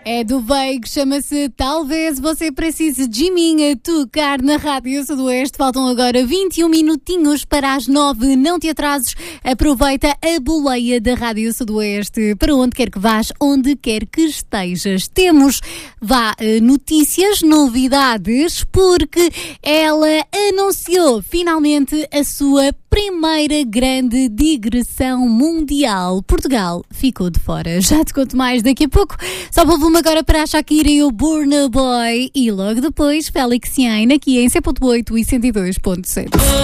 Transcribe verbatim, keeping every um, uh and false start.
É do Veig, chama-se Talvez Você Precise de Mim a tocar na Rádio Sudoeste. Faltam agora vinte e um minutinhos para as nove. Não te atrases, aproveita a boleia da Rádio Sudoeste para onde quer que vás, onde quer que estejas. Temos, vá, notícias, novidades, porque ela anunciou finalmente a sua primeira grande digressão mundial. Portugal ficou de fora. Já te conto mais daqui a pouco. Só para volume agora para a Shakira e o Burna Boy. E logo depois, Félix Jain aqui em cem ponto oito e cento e dois ponto sete.